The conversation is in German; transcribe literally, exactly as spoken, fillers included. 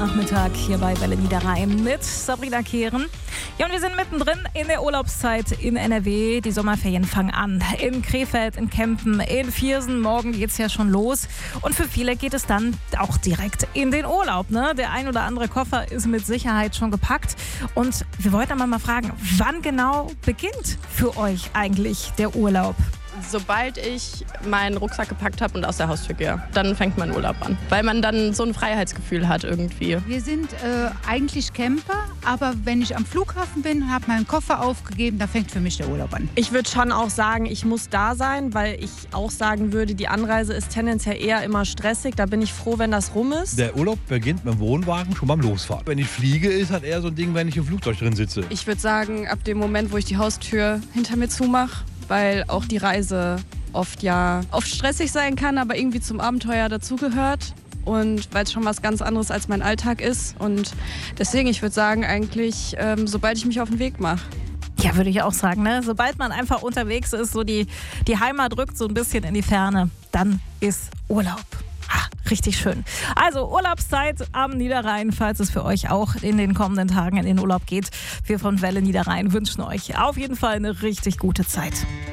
Nachmittag hier bei Welle Niederrhein mit Sabrina Kehren. Ja, und wir sind mittendrin in der Urlaubszeit in N R W. Die Sommerferien fangen an. In Krefeld, in Kempen, in Viersen. Morgen geht's ja schon los. Und für viele geht es dann auch direkt in den Urlaub. Ne? Der ein oder andere Koffer ist mit Sicherheit schon gepackt. Und wir wollten aber mal fragen, wann genau beginnt für euch eigentlich der Urlaub? Sobald ich meinen Rucksack gepackt habe und aus der Haustür gehe, dann fängt mein Urlaub an. Weil man dann so ein Freiheitsgefühl hat irgendwie. Wir sind äh, eigentlich Camper, aber wenn ich am Flughafen bin und habe meinen Koffer aufgegeben, da fängt für mich der Urlaub an. Ich würde schon auch sagen, ich muss da sein, weil ich auch sagen würde, die Anreise ist tendenziell eher immer stressig. Da bin ich froh, wenn das rum ist. Der Urlaub beginnt mit dem Wohnwagen schon beim Losfahren. Wenn ich fliege, ist halt eher so ein Ding, wenn ich im Flugzeug drin sitze. Ich würde sagen, ab dem Moment, wo ich die Haustür hinter mir zumache, weil auch die Reise oft ja oft stressig sein kann, aber irgendwie zum Abenteuer dazugehört und weil es schon was ganz anderes als mein Alltag ist und deswegen, ich würde sagen, eigentlich, ähm, sobald ich mich auf den Weg mache. Ja, würde ich auch sagen, ne? Sobald man einfach unterwegs ist, so die, die Heimat rückt so ein bisschen in die Ferne, dann ist Urlaub. Ah, richtig schön. Also Urlaubszeit am Niederrhein, falls es für euch auch in den kommenden Tagen in den Urlaub geht. Wir von Welle Niederrhein wünschen euch auf jeden Fall eine richtig gute Zeit.